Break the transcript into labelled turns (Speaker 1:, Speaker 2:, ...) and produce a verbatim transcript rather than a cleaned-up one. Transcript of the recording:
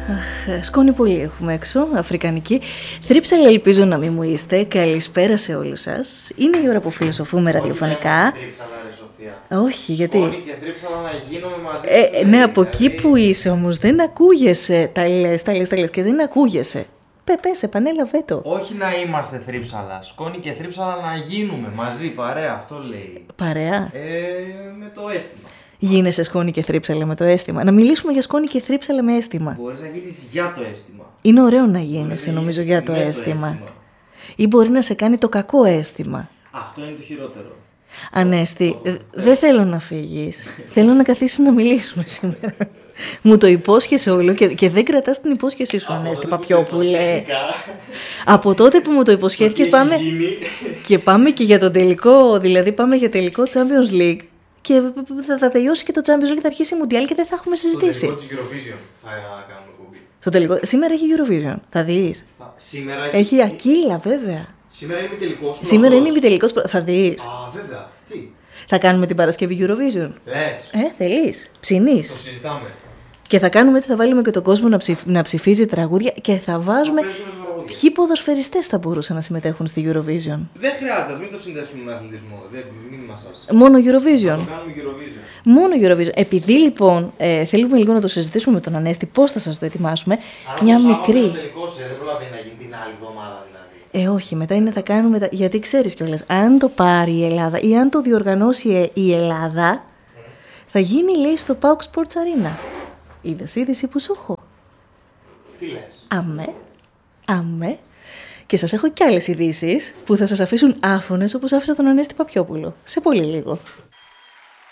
Speaker 1: Αχ, σκόνη πολύ έχουμε έξω, αφρικανική. Θρύψαλα, ελπίζω να μην μου είστε. Καλησπέρα σε όλους σας. Είναι η ώρα που φιλοσοφούμε ραδιοφωνικά. Όχι, γιατί.
Speaker 2: Σκόνη και θρύψαλα να γίνουμε μαζί.
Speaker 1: Ε, ναι, από εκεί που είσαι όμως δεν ακούγεσαι. Τα λες, τα λες, τα λες και δεν ακούγεσαι. Πε, πες, επανέλαβε το.
Speaker 2: Όχι να είμαστε θρύψαλα. Σκόνη και θρύψαλα να γίνουμε μαζί, παρέα, αυτό λέει.
Speaker 1: Παρέα.
Speaker 2: Ε, με το αίσθημα.
Speaker 1: Γίνεσαι σκόνη και θρύψαλα με το αίσθημα. Να μιλήσουμε για σκόνη και θρύψαλα με αίσθημα.
Speaker 2: Μπορείς να γίνεις για το αίσθημα.
Speaker 1: Είναι ωραίο να γίνεσαι, νομίζω, για το αίσθημα.
Speaker 2: αίσθημα.
Speaker 1: Ή μπορεί να σε κάνει το κακό αίσθημα.
Speaker 2: Αυτό είναι το χειρότερο.
Speaker 1: Ανέστη, δεν θέλω να φύγεις. Θέλω να καθίσεις να μιλήσουμε σήμερα. Μου το υπόσχεσαι όλο και, και δεν κρατάς την υπόσχεσή σου, Ανέστη Παπιόπουλε. Από τότε που μου το υποσχέθηκες πάμε και πάμε και για τον τελικό, δηλαδή πάμε για τελικό Champions League και θα, θα τελειώσει και το Champions League, θα αρχίσει η Μουντιάλ και δεν θα έχουμε συζητήσει.
Speaker 2: Το τελικό της Eurovision θα κάνουμε κουμπί.
Speaker 1: Το τελικό, σήμερα έχει Eurovision, θα δεις.
Speaker 2: Θα, σήμερα έχει...
Speaker 1: Έχει Ακύλα, βέβαια.
Speaker 2: Σήμερα είναι ημιτελικός.
Speaker 1: Σήμερα είναι ημιτελικός, θα δεις.
Speaker 2: Α, βέβαια. Τι.
Speaker 1: Θα κάνουμε την Παρασκευή Eurovision.
Speaker 2: Λες.
Speaker 1: Ε, θέλεις. Ψηνείς.
Speaker 2: Το συζητάμε.
Speaker 1: Και θα κάνουμε έτσι, θα βάλουμε και τον κόσμο να, ψηφ... να ψηφίζει τραγούδια και θα βάζουμε ποιοι ποδοσφαιριστές θα μπορούσαν να συμμετέχουν στη Eurovision.
Speaker 2: Δεν χρειάζεται, μην το συνδέσουμε με αθλητισμό. Δεν, μην μας άσχει.
Speaker 1: Μόνο Eurovision.
Speaker 2: Θα το κάνουμε Eurovision.
Speaker 1: Μόνο Eurovision. Επειδή λοιπόν ε, θέλουμε λίγο να το συζητήσουμε με τον Ανέστη, πώς θα σας το ετοιμάσουμε.
Speaker 2: Άρα
Speaker 1: μια
Speaker 2: το
Speaker 1: μικρή.
Speaker 2: Σάββατο τελικός, ε, δεν προλαβαίνει να γίνει την άλλη εβδομάδα δηλαδή.
Speaker 1: Ε, όχι, μετά είναι θα κάνουμε. Τα... Γιατί ξέρεις κιόλας, αν το πάρει η Ελλάδα ή αν το διοργανώσει η Ελλάδα, mm. θα γίνει λέει στο Pauk Sports Arena. Είδες είδηση που σου έχω.
Speaker 2: Τι λες.
Speaker 1: Αμέ, αμέ. Και σας έχω κι άλλες ειδήσεις που θα σας αφήσουν άφωνες όπως άφησα τον Ανέστη Παπιόπουλο. Σε πολύ λίγο.